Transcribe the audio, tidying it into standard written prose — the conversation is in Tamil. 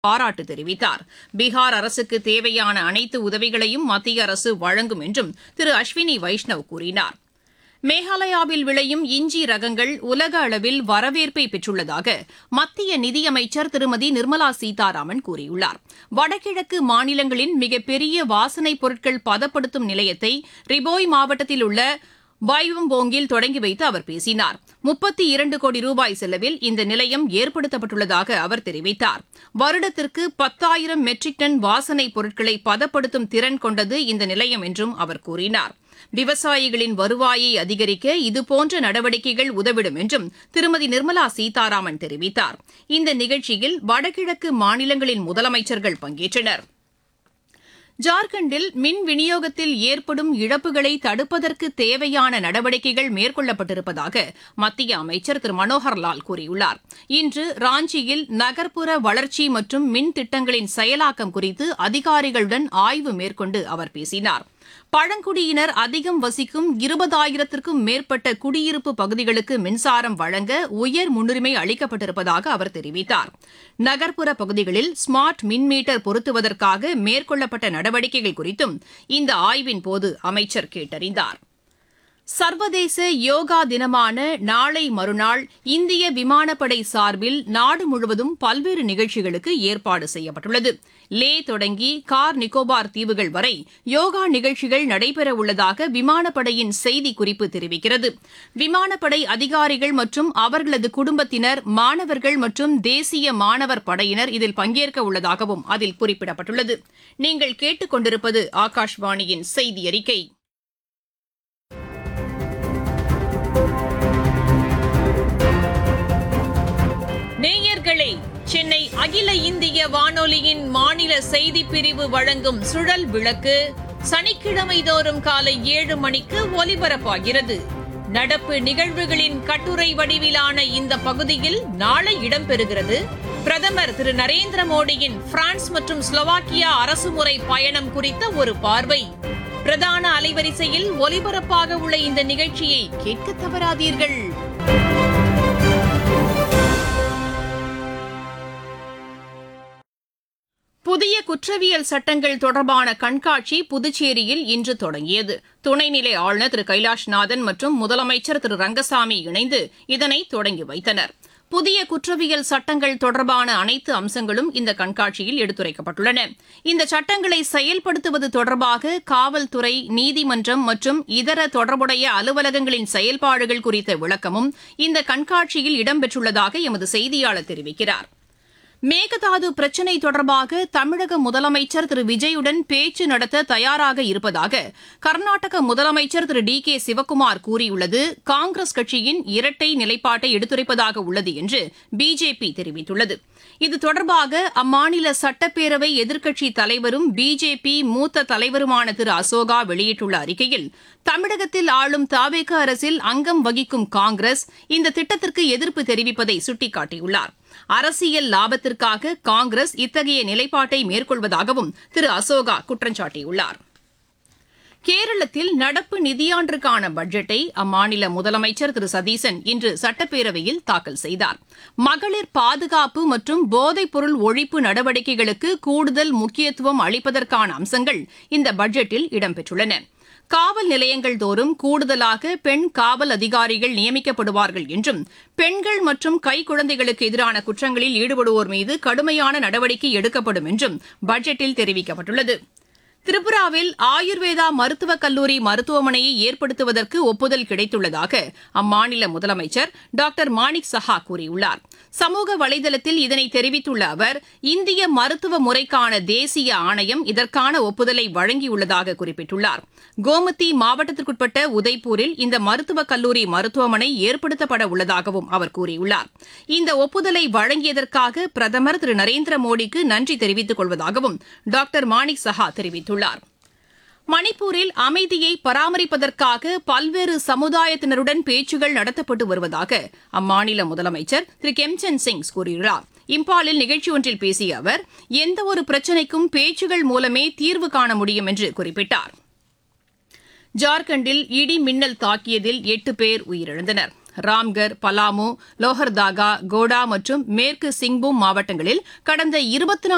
பாராட்டு தெரிவித்தார். பீகார் அரசுக்கு தேவையான அனைத்து உதவிகளையும் மத்திய அரசு வழங்கும் என்றும் திரு அஸ்வினி வைஷ்ணவ் கூறினார். மேகாலயாவில் விளையும் இஞ்சி ரகங்கள் உலக அளவில் வரவேற்பை பெற்றுள்ளதாக மத்திய நிதியமைச்சர் திருமதி நிர்மலா சீதாராமன் கூறியுள்ளார். வடகிழக்கு மாநிலங்களின் மிகப்பெரிய வாசனைப் பொருட்கள் பதப்படுத்தும் நிலையத்தை ரிபோய் மாவட்டத்தில் உள்ள பாய்வம்போங்கில் தொடங்கி வைத்து அவர் பேசினார். 32 கோடி ரூபாய் செலவில் இந்த நிலையம் ஏற்படுத்தப்பட்டுள்ளதாக அவர் தெரிவித்தார். வருடத்திற்கு 10,000 மெட்ரிக் டன் வாசனைப் பொருட்களை பதப்படுத்தும் திறன் கொண்டது இந்த நிலையம் என்றும் அவர் கூறினார். விவசாயிகளின் வருவாயை அதிகரிக்க இதுபோன்ற நடவடிக்கைகள் உதவிடும் என்றும் திருமதி நிர்மலா சீதாராமன் தெரிவித்தார். இந்த நிகழ்ச்சியில் வடகிழக்கு மாநிலங்களின் முதலமைச்சர்கள் பங்கேற்றனர். ஜார்க்கண்டில் மின் விநியோகத்தில் ஏற்படும் இழப்புகளை தடுப்பதற்கு தேவையான நடவடிக்கைகள் மேற்கொள்ளப்பட்டிருப்பதாக மத்திய அமைச்சர் திரு மனோகர்லால் கூறியுள்ளார். இன்று ராஞ்சியில் நகர்ப்புற வளர்ச்சி மற்றும் மின் திட்டங்களின் செயலாக்கம் குறித்து அதிகாரிகளுடன் ஆய்வு மேற்கொண்டு அவர் பேசினார். பழங்குடியினர் அதிகம் வசிக்கும் 20,000க்கும் மேற்பட்ட குடியிருப்பு பகுதிகளுக்கு மின்சாரம் வழங்க உயர் முன்னுரிமை அளிக்கப்பட்டிருப்பதாக அவர் தெரிவித்தார். நகர்ப்புற பகுதிகளில் ஸ்மார்ட் மின் மீட்டர் பொருத்துவதற்காக மேற்கொள்ளப்பட்ட நடவடிக்கைகள் குறித்தும் இந்த ஆய்வின் போது அமைச்சர் கேட்டறிந்தார். சர்வதேச யோகா தினமான நாளை மறுநாள் இந்திய விமானப்படை சார்பில் நாடு முழுவதும் பல்வேறு நிகழ்ச்சிகளுக்கு ஏற்பாடு செய்யப்பட்டுள்ளது. லே தொடங்கி கார் நிக்கோபார் தீவுகள் வரை யோகா நிகழ்ச்சிகள் நடைபெறவுள்ளதாக விமானப்படையின் செய்திக்குறிப்பு தெரிவிக்கிறது. விமானப்படை அதிகாரிகள் மற்றும் அவர்களது குடும்பத்தினர், மாணவர்கள் மற்றும் தேசிய மாணவர் படையினர் இதில் பங்கேற்க உள்ளதாகவும் அதில் குறிப்பிடப்பட்டுள்ளது. நீங்கள் கேட்டுக் கொண்டிருப்பது ஆகாஷ்வாணியின் செய்தி அறிக்கை. நேயர்களே, சென்னை அகில இந்திய வானொலியின் மாநில செய்திப் பிரிவு வழங்கும் சுழல் விளக்கு சனிக்கிழமை தோறும் காலை 7 மணிக்கு ஒலிபரப்பாகிறது. நடப்பு நிகழ்வுகளின் கட்டுரை வடிவிலான இந்த பகுதியில் நாளை இடம்பெறுகிறது. பிரதமர் திரு நரேந்திர மோடியின் பிரான்ஸ் மற்றும் ஸ்லோவாக்கியா அரசுமுறை பயணம் குறித்த ஒரு பார்வை. பிரதான அலைவரிசையில் ஒலிபரப்பாக உள்ள இந்த நிகழ்ச்சியை கேட்க தவறாதீர்கள். புதிய குற்றவியல் சட்டங்கள் தொடர்பான கண்காட்சி புதுச்சேரியில் இன்று தொடங்கியது. துணைநிலை ஆளுநர் திரு கைலாஷ்நாதன் மற்றும் முதலமைச்சர் திரு ரங்கசாமி இணைந்து இதனை தொடங்கி வைத்தனர். புதிய குற்றவியல் சட்டங்கள் தொடர்பான அனைத்து அம்சங்களும் இந்த கண்காட்சியில் எடுத்துரைக்கப்பட்டுள்ளன. இந்த சட்டங்களை செயல்படுத்துவது தொடர்பாக காவல்துறை, நீதிமன்றம் மற்றும் இதர தொடர்புடைய அலுவலகங்களின் செயல்பாடுகள் குறித்த விளக்கமும் இந்த கண்காட்சியில் இடம்பெற்றுள்ளதாக எமது செய்தியாளர் தெரிவிக்கிறார். மேகதாது பிரச்சினை தொடர்பாக தமிழக முதலமைச்சர் திரு விஜயுடன் பேச்சு நடத்த தயாராக இருப்பதாக கர்நாடக முதலமைச்சர் திரு டி கே சிவக்குமார் கூறியுள்ளது காங்கிரஸ் கட்சியின் இரட்டை நிலைப்பாட்டை எடுத்துரைப்பதாக உள்ளது என்று பிஜேபி தெரிவித்துள்ளது. இது தொடர்பாக அம்மாநில சட்டப்பேரவை எதிர்க்கட்சித் தலைவரும் பிஜேபி மூத்த தலைவருமான திரு அசோகா வெளியிட்டுள்ள அறிக்கையில், தமிழகத்தில் ஆளும் தவேக அரசில் அங்கம் வகிக்கும் காங்கிரஸ் இந்த திட்டத்திற்கு எதிர்ப்பு தெரிவிப்பதை சுட்டிக்காட்டியுள்ளார். அரசியல் லாபத்திற்காக காங்கிரஸ் இத்தகைய நிலைப்பாட்டை மேற்கொள்வதாகவும் திரு அசோகா குற்றம் சாட்டியுள்ளார். கேரளத்தில் நடப்பு நிதியாண்டிற்கான பட்ஜெட்டை அம்மாநில முதலமைச்சர் திரு சதீசன் இன்று சட்டப்பேரவையில் தாக்கல் செய்தார். மகளிர் பாதுகாப்பு மற்றும் போதைப்பொருள் ஒழிப்பு நடவடிக்கைகளுக்கு கூடுதல் முக்கியத்துவம் அளிப்பதற்கான அம்சங்கள் இந்த பட்ஜெட்டில் இடம்பெற்றுள்ளன. காவல் நிலையங்கள் தோறும் கூடுதலாக பெண் காவல் அதிகாரிகள் நியமிக்கப்படுவார்கள் என்றும், பெண்கள் மற்றும் கைக்குழந்தைகளுக்கு எதிரான குற்றங்களில் ஈடுபடுவோர் மீது கடுமையான நடவடிக்கை எடுக்கப்படும் என்றும் பட்ஜெட்டில் தெரிவிக்கப்பட்டுள்ளது. திரிபுராவில் ஆயுர்வேதா மருத்துவக் கல்லூரி மருத்துவமனையை ஏற்படுத்துவதற்கு ஒப்புதல் கிடைத்துள்ளதாக அம்மாநில முதலமைச்சர் டாக்டர் மாணிக் சஹா கூறியுள்ளார். சமூக வலைதளத்தில் இதனை தெரிவித்துள்ள அவர், இந்திய மருத்துவ முறைக்கான தேசிய ஆணையம் இதற்கான ஒப்புதலை வழங்கியுள்ளதாக குறிப்பிட்டுள்ளார். கோமதி மாவட்டத்திற்குட்பட்ட உதய்பூரில் இந்த மருத்துவக் கல்லூரி மருத்துவமனை ஏற்படுத்தப்பட உள்ளதாகவும் அவர் கூறியுள்ளார். இந்த ஒப்புதலை வழங்கியதற்காக பிரதமர் திரு நரேந்திர மோடிக்கு நன்றி தெரிவித்துக் கொள்வதாகவும் டாக்டர் மாணிக் சஹா தெரிவித்துள்ளார். மணிப்பூரில் அமைதியை பராமரிப்பதற்காக பல்வேறு சமுதாயத்தினருடன் பேச்சுகள் நடத்தப்பட்டு வருவதாக அம்மாநில முதலமைச்சர் திரு கெம்சந்த் சிங் கூறியுள்ளார். இம்பாலில் நிகழ்ச்சி ஒன்றில் பேசிய அவர், எந்தவொரு பிரச்சினைக்கும் பேச்சுகள் மூலமே தீர்வு காண முடியும் என்று குறிப்பிட்டார். ஜார்க்கண்டில் இடி மின்னல் தாக்கியதில் 8 பேர் உயிரிழந்தனர். ராம்கர், பலாமு, லோஹர்தாகா, கோடா மற்றும் மேற்கு சிங்பூம் மாவட்டங்களில் கடந்த 24